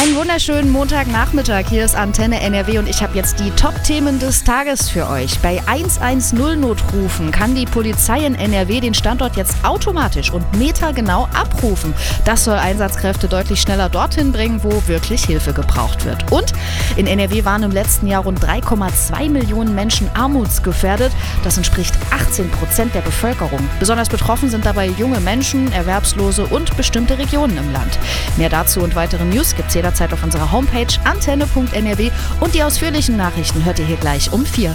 Einen wunderschönen Montagnachmittag. Hier ist Antenne NRW und ich habe jetzt die Top-Themen des Tages für euch. Bei 110-Notrufen kann die Polizei in NRW den Standort jetzt automatisch und metergenau abrufen. Das soll Einsatzkräfte deutlich schneller dorthin bringen, wo wirklich Hilfe gebraucht wird. Und in NRW waren im letzten Jahr rund 3,2 Millionen Menschen armutsgefährdet. Das entspricht 18% der Bevölkerung. Besonders betroffen sind dabei junge Menschen, Erwerbslose und bestimmte Regionen im Land. Mehr dazu und weitere News gibt's jederzeit auf unserer Homepage antenne.nrw und die ausführlichen Nachrichten hört ihr hier gleich um 4.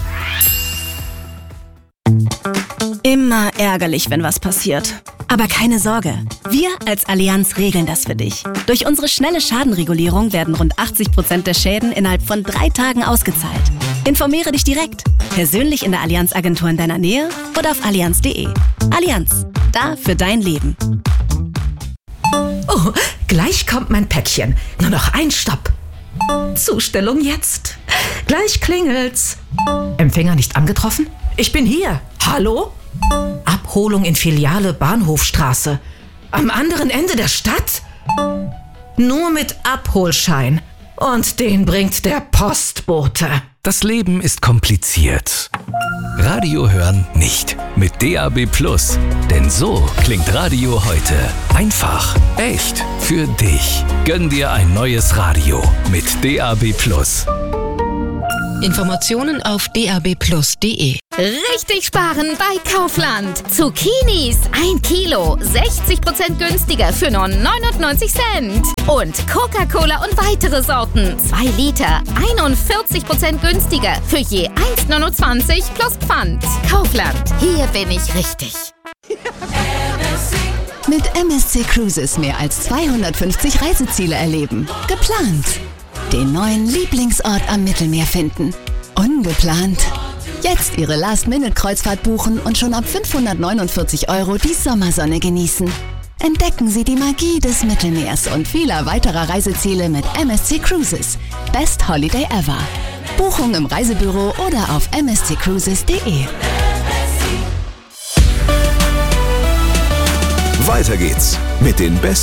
Immer ärgerlich, wenn was passiert. Aber keine Sorge, wir als Allianz regeln das für dich. Durch unsere schnelle Schadenregulierung werden rund 80% der Schäden innerhalb von 3 Tagen ausgezahlt. Informiere dich direkt, persönlich in der Allianz-Agentur in deiner Nähe oder auf allianz.de. Allianz, da für dein Leben. Oh, gleich kommt mein Päckchen. Nur noch ein Stopp. Zustellung jetzt. Gleich klingelt's. Empfänger nicht angetroffen? Ich bin hier. Hallo? Abholung in Filiale Bahnhofstraße. Am anderen Ende der Stadt? Nur mit Abholschein. Und den bringt der Postbote. Das Leben ist kompliziert. Radio hören nicht. Mit DAB+. Denn so klingt Radio heute. Einfach, echt, für dich. Gönn dir ein neues Radio mit DAB+. Informationen auf dabplus.de. Richtig sparen bei Kaufland. Zucchinis 1 Kilo, 60% günstiger für nur 99 Cent. Und Coca-Cola und weitere Sorten, 2 Liter, 41% günstiger für je 1,29 plus Pfand. Kaufland, hier bin ich richtig. Mit MSC Cruises mehr als 250 Reiseziele erleben. Geplant. Den neuen Lieblingsort am Mittelmeer finden. Ungeplant. Jetzt Ihre Last-Minute-Kreuzfahrt buchen und schon ab 549 € die Sommersonne genießen. Entdecken Sie die Magie des Mittelmeers und vieler weiterer Reiseziele mit MSC Cruises. Best Holiday ever. Buchung im Reisebüro oder auf msccruises.de. Weiter geht's mit den besten